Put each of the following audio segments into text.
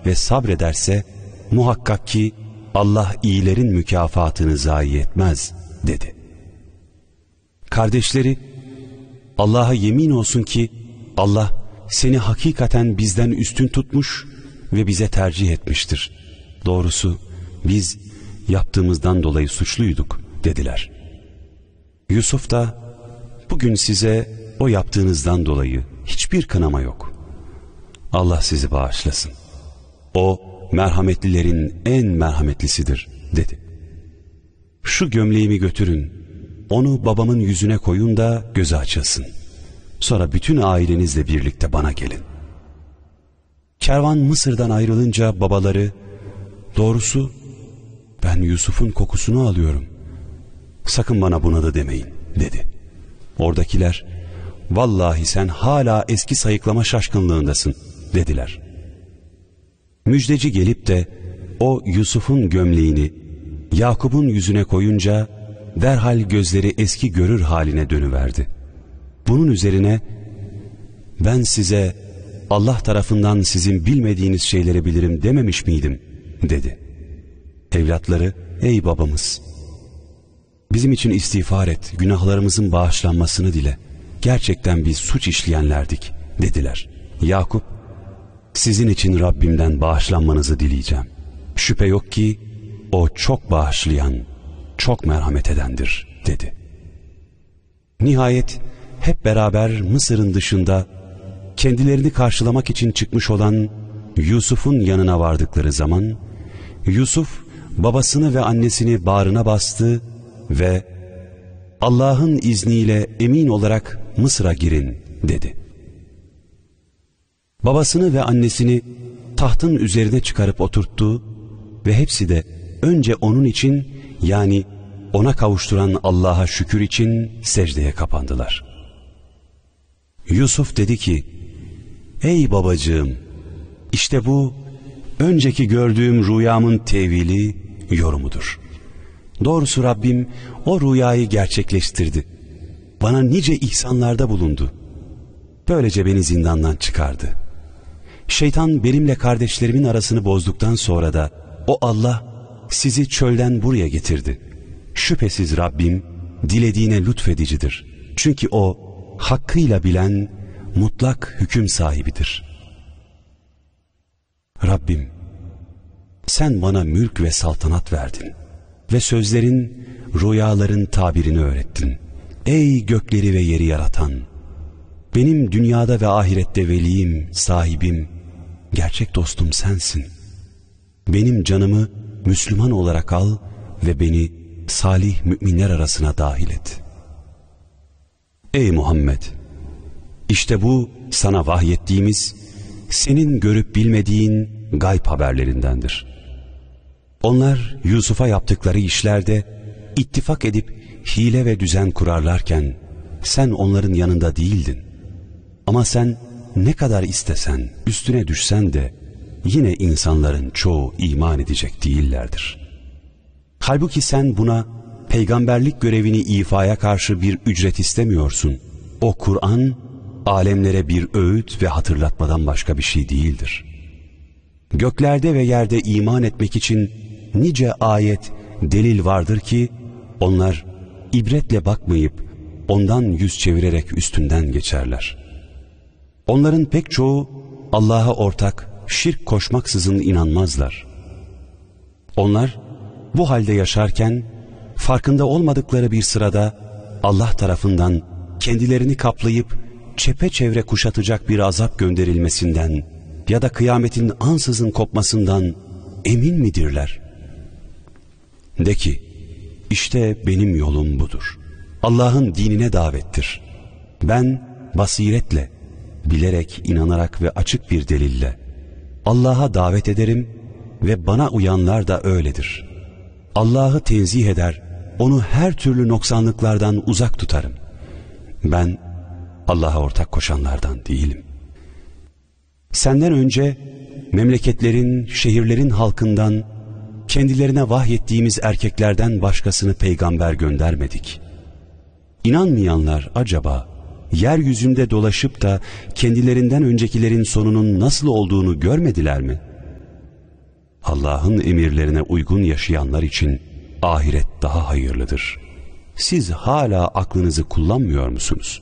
ve sabrederse muhakkak ki Allah iyilerin mükafatını zayi etmez dedi. Kardeşleri, Allah'a yemin olsun ki Allah seni hakikaten bizden üstün tutmuş ve bize tercih etmiştir. Doğrusu biz yaptığımızdan dolayı suçluyduk dediler. Yusuf da bugün size o yaptığınızdan dolayı hiçbir kınama yok. Allah sizi bağışlasın. O merhametlilerin en merhametlisidir dedi. Şu gömleğimi götürün, onu babamın yüzüne koyun da gözü açılsın. Sonra bütün ailenizle birlikte bana gelin. Kervan Mısır'dan ayrılınca babaları, doğrusu ben Yusuf'un kokusunu alıyorum, sakın bana buna da demeyin dedi. Oradakiler, vallahi sen hala eski sayıklama şaşkınlığındasın dediler. Müjdeci gelip de o Yusuf'un gömleğini Yakup'un yüzüne koyunca derhal gözleri eski görür haline dönüverdi. Bunun üzerine ben size Allah tarafından sizin bilmediğiniz şeyleri bilirim dememiş miydim dedi. Evlatları, ey babamız, bizim için istiğfar et, günahlarımızın bağışlanmasını dile, gerçekten biz suç işleyenlerdik dediler. Yakup, sizin için Rabbimden bağışlanmanızı dileyeceğim. Şüphe yok ki o çok bağışlayan, çok merhamet edendir dedi. Nihayet hep beraber Mısır'ın dışında kendilerini karşılamak için çıkmış olan Yusuf'un yanına vardıkları zaman Yusuf babasını ve annesini bağrına bastı ve Allah'ın izniyle emin olarak Mısır'a girin dedi. Babasını ve annesini tahtın üzerine çıkarıp oturttu ve hepsi de önce onun için, yani ona kavuşturan Allah'a şükür için secdeye kapandılar. Yusuf dedi ki, ey babacığım, işte bu önceki gördüğüm rüyamın tevili, yorumudur. Doğrusu Rabbim o rüyayı gerçekleştirdi. Bana nice ihsanlarda bulundu. Böylece beni zindandan çıkardı. Şeytan benimle kardeşlerimin arasını bozduktan sonra da o Allah sizi çölden buraya getirdi. Şüphesiz Rabbim dilediğine lütfedicidir. Çünkü o hakkıyla bilen mutlak hüküm sahibidir. Rabbim, sen bana mülk ve saltanat verdin ve sözlerin, rüyaların tabirini öğrettin. Ey gökleri ve yeri yaratan, benim dünyada ve ahirette veliyim, sahibim, gerçek dostum sensin. Benim canımı Müslüman olarak al ve beni salih müminler arasına dahil et. Ey Muhammed! İşte bu sana vahyettiğimiz, senin görüp bilmediğin gayb haberlerindendir. Onlar Yusuf'a yaptıkları işlerde ittifak edip hile ve düzen kurarlarken sen onların yanında değildin. Ama sen ne kadar istesen, üstüne düşsen de yine insanların çoğu iman edecek değillerdir. Halbuki sen buna peygamberlik görevini ifaya karşı bir ücret istemiyorsun. O Kur'an, alemlere bir öğüt ve hatırlatmadan başka bir şey değildir. Göklerde ve yerde iman etmek için nice ayet, delil vardır ki onlar ibretle bakmayıp ondan yüz çevirerek üstünden geçerler. Onların pek çoğu Allah'a ortak, şirk koşmaksızın inanmazlar. Onlar bu halde yaşarken farkında olmadıkları bir sırada Allah tarafından kendilerini kaplayıp çepeçevre kuşatacak bir azap gönderilmesinden ya da kıyametin ansızın kopmasından emin midirler? De ki, işte benim yolum budur. Allah'ın dinine davettir. Ben basiretle, bilerek, inanarak ve açık bir delille Allah'a davet ederim ve bana uyanlar da öyledir. Allah'ı tenzih eder, onu her türlü noksanlıklardan uzak tutarım. Ben Allah'a ortak koşanlardan değilim. Senden önce memleketlerin, şehirlerin halkından, kendilerine vahyettiğimiz erkeklerden başkasını peygamber göndermedik. İnanmayanlar acaba yeryüzünde dolaşıp da kendilerinden öncekilerin sonunun nasıl olduğunu görmediler mi? Allah'ın emirlerine uygun yaşayanlar için ahiret daha hayırlıdır. Siz hala aklınızı kullanmıyor musunuz?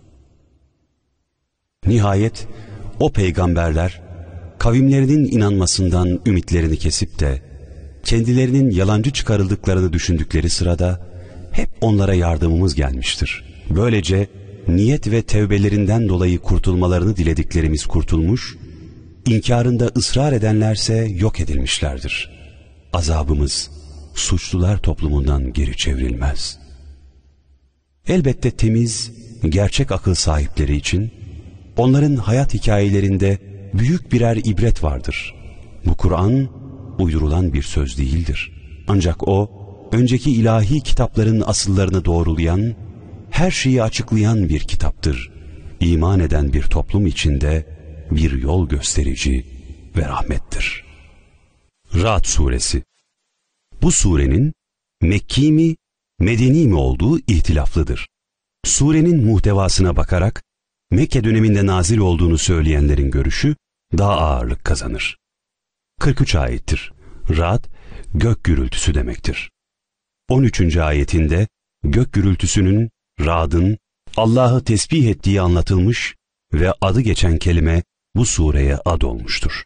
Nihayet o peygamberler kavimlerinin inanmasından ümitlerini kesip de kendilerinin yalancı çıkarıldıklarını düşündükleri sırada hep onlara yardımımız gelmiştir. Böylece niyet ve tevbelerinden dolayı kurtulmalarını dilediklerimiz kurtulmuş, İnkarında ısrar edenlerse yok edilmişlerdir. Azabımız suçlular toplumundan geri çevrilmez. Elbette temiz, gerçek akıl sahipleri için onların hayat hikayelerinde büyük birer ibret vardır. Bu Kur'an uydurulan bir söz değildir. Ancak o, önceki ilahi kitapların asıllarını doğrulayan, her şeyi açıklayan bir kitaptır. İman eden bir toplum içinde bir yol gösterici ve rahmettir. Ra'd suresi. Bu surenin Mekki mi, Medeni mi olduğu ihtilaflıdır. Surenin muhtevasına bakarak Mekke döneminde nazil olduğunu söyleyenlerin görüşü daha ağırlık kazanır. 43 ayettir. Ra'd, gök gürültüsü demektir. 13. ayetinde gök gürültüsünün, Ra'd'ın Allah'ı tesbih ettiği anlatılmış ve adı geçen kelime bu sureye ad olmuştur.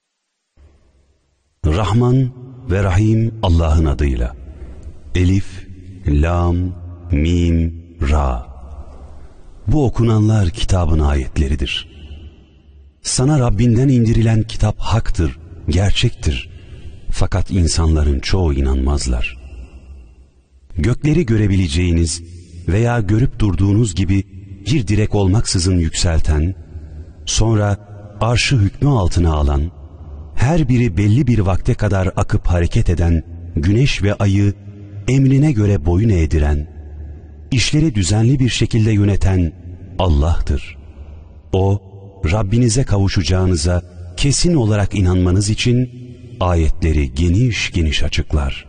Rahman ve Rahim Allah'ın adıyla. Elif, Lam, Mim, Ra. Bu okunanlar kitabın ayetleridir. Sana Rabbinden indirilen kitap haktır, gerçektir. Fakat insanların çoğu inanmazlar. Gökleri görebileceğiniz veya görüp durduğunuz gibi bir direk olmaksızın yükselten, sonra arşı hükmü altına alan, her biri belli bir vakte kadar akıp hareket eden güneş ve ayı emrine göre boyun eğdiren, işleri düzenli bir şekilde yöneten Allah'tır. O, Rabbinize kavuşacağınıza kesin olarak inanmanız için ayetleri geniş geniş açıklar.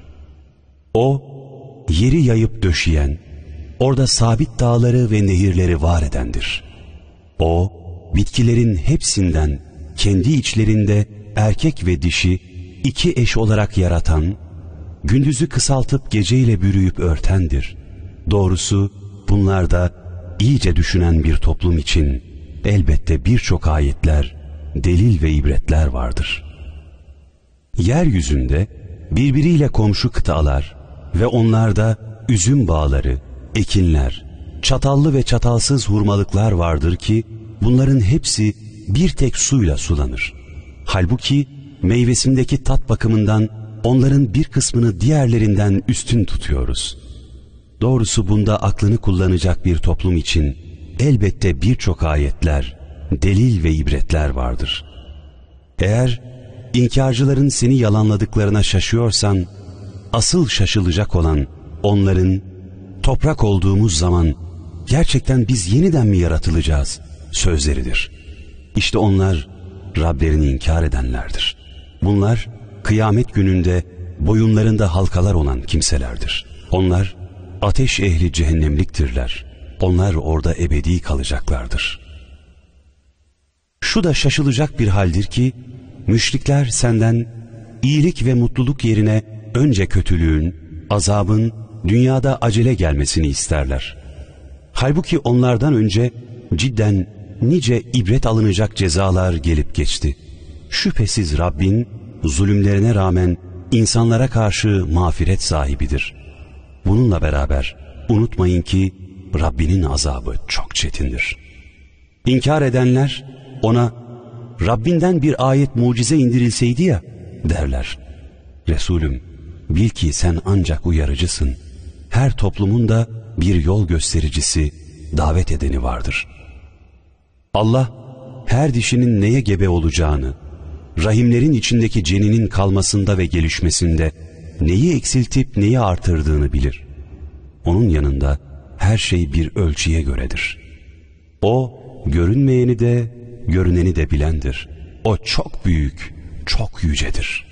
O, yeri yayıp döşeyen, orada sabit dağları ve nehirleri var edendir. O, bitkilerin hepsinden kendi içlerinde erkek ve dişi iki eş olarak yaratan, gündüzü kısaltıp geceyle bürüyüp örtendir. Doğrusu bunlarda iyice düşünen bir toplum için elbette birçok ayetler, delil ve ibretler vardır. Yeryüzünde birbiriyle komşu kıtalar ve onlarda üzüm bağları, ekinler, çatallı ve çatalsız hurmalıklar vardır ki bunların hepsi bir tek suyla sulanır. Halbuki meyvesindeki tat bakımından onların bir kısmını diğerlerinden üstün tutuyoruz. Doğrusu bunda aklını kullanacak bir toplum için elbette birçok ayetler, delil ve ibretler vardır. Eğer inkarcıların seni yalanladıklarına şaşıyorsan, asıl şaşılacak olan onların toprak olduğumuz zaman gerçekten biz yeniden mi yaratılacağız sözleridir. İşte onlar Rablerini inkar edenlerdir. Bunlar kıyamet gününde boyunlarında halkalar olan kimselerdir. Onlar ateş ehli cehennemliktirler. Onlar orada ebedi kalacaklardır. Şu da şaşılacak bir haldir ki müşrikler senden iyilik ve mutluluk yerine önce kötülüğün, azabın dünyada acele gelmesini isterler. Halbuki onlardan önce cidden nice ibret alınacak cezalar gelip geçti. Şüphesiz Rabbin zulümlerine rağmen insanlara karşı mağfiret sahibidir. Bununla beraber unutmayın ki Rabbinin azabı çok çetindir. İnkar edenler ona Rabbinden bir ayet mucize indirilseydi ya derler. Resulüm, bil ki sen ancak uyarıcısın. Her toplumun da bir yol göstericisi, davet edeni vardır. Allah her dişinin neye gebe olacağını, rahimlerin içindeki ceninin kalmasında ve gelişmesinde neyi eksiltip neyi artırdığını bilir. Onun yanında her şey bir ölçüye göredir. O görünmeyeni de görüneni de bilendir. O çok büyük, çok yücedir.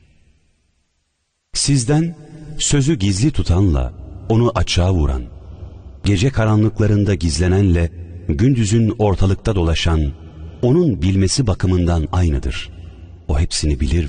Sizden sözü gizli tutanla onu açığa vuran, gece karanlıklarında gizlenenle gündüzün ortalıkta dolaşan, onun bilmesi bakımından aynıdır. O hepsini bilir